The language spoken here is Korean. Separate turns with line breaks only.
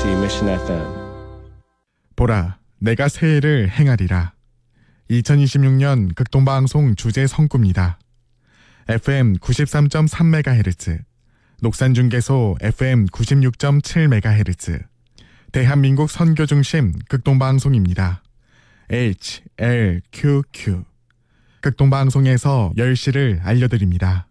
KBOC Mission FM.
보라, 내가 새해를 행하리라. 2026년 극동방송 주제 성구입니다. FM 93.3MHz, 녹산중계소 FM 96.7MHz, 대한민국 선교중심 극동방송입니다. HLQQ. 극동방송에서 10시를 알려드립니다.